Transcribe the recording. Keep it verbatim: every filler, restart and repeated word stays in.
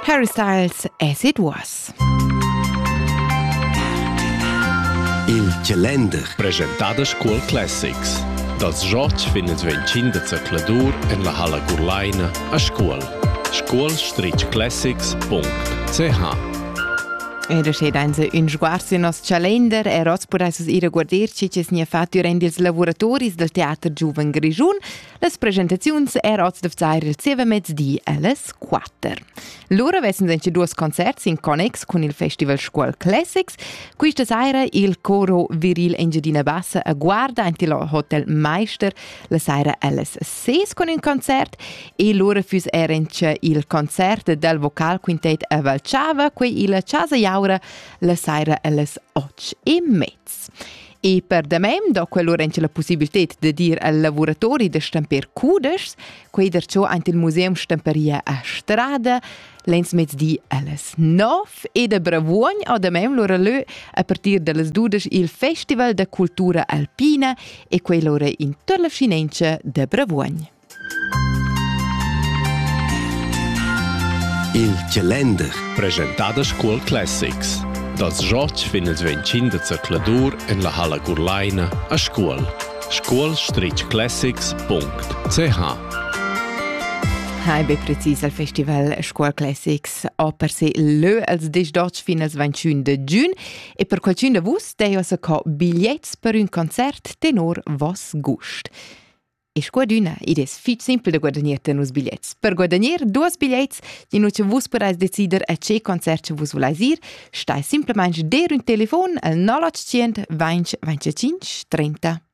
Harry Styles, As It Was. Il calender. Presentada School Classics. Dals Giotg finas vencin da Zacladur en la Hala Gurlaina a School. school classics punct c h. E da c'è danza un sguardo in nostro calender e roz podaisus ira guarder ci ci snia fatto rendi ils lavoratori del Teatro Giuven Grigiun. Les presentazions e roz de fzair il seva mezzdi alles quattr. Lura vessen senci duos concerts in connex con il Festival School Classics. Questa sera il coro viril Engiadina Bassa a guarda anti lo Hotel Meister la sera alles ses con un concert e lura fus erenche il concert del vocal quintet a Valchava qui il Casa Jaura la sera alles och e mezz. E per da mem, do quell'ora c'è la possibilità di dire ai lavoratori di stamper cudes, quei der ciò anche il museum stamperia a strada, lens mezzdi alles nov e da Bravuogn o da mem l'ora lö a partir delle dudes il Festival da Cultura Alpina e quell'ora in tutta la finencia da Bravuogn. Il calender. Presentada School Classics. Dals Giotg finas vencin da Zacladur en la Hala Gurlaina a School. school classics punct c h. Hai be precis al Festival School Classics o per se lö als desdotg finas ventun de giun e per qualcun de vus dei osa co bigliets per un concert tenor vos gust. E squaduna, id es fit simpel de guadagnier tenus bigliets. Per guadagnier duos bigliets, di nu ce vus podais decider a ce concert ce vus volais ir, stai simplemente der un telefon al nol otto zero zero venti venticinque trenta.